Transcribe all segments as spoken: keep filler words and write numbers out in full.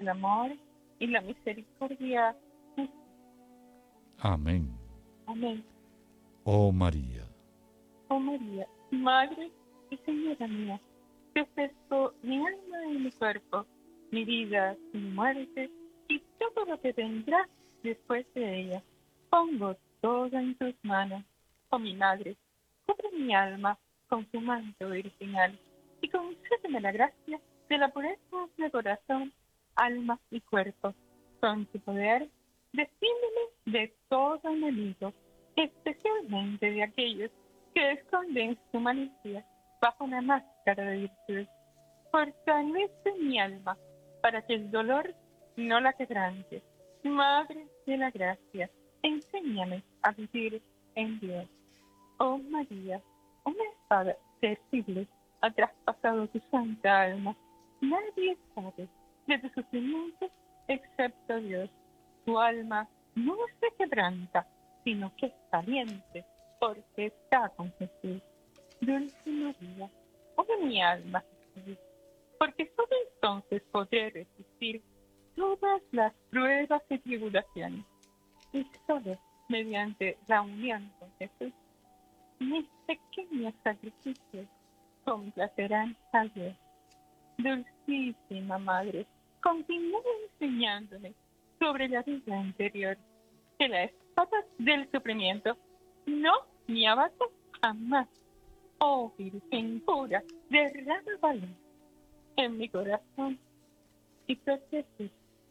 el amor y la misericordia. Amén. Amén. Oh María, Oh María, Madre y Señora mía, te ofrezco mi alma y mi cuerpo, mi vida y mi muerte, y todo lo que vendrá después de ella. Pongo todo en tus manos, oh mi Madre, cubre mi alma con tu manto virginal, y concédeme la gracia de la pureza de corazón, alma y cuerpo. Con tu poder, defiéndeme de todo enemigo, especialmente de aquellos que esconden su malicia bajo una máscara de virtud. Fortalece mi alma para que el dolor no la quebrante. Madre de la gracia, enséñame a vivir en Dios. Oh María, una espada terrible ha traspasado tu santa alma. Nadie sabe de tu sufrimiento excepto Dios. Tu alma no se quebranta, sino que es valiente, porque está con Jesús. Dulce María, oye mi alma, Jesús, porque solo entonces podré resistir todas las pruebas y tribulaciones. Y solo mediante la unión con Jesús, mis pequeños sacrificios complacerán a Dios. Dulcísima Madre, continúa enseñándome sobre la vida interior, que la espada del sufrimiento no me abata jamás. Oh Virgen pura, derrama valor en mi corazón y protege.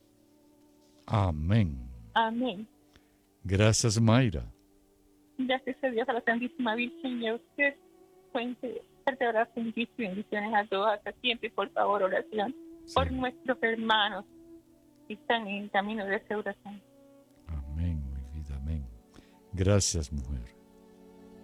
amén. Amén. Gracias, Mayra. Gracias a Dios, a la Santísima Virgen y a usted. Fuente, fuerte abrazo y bendiciones a todos hasta siempre. Por favor, oración Sí. por nuestros hermanos que están en camino de esa oración. Amén, mi vida, amén. Gracias, mujer.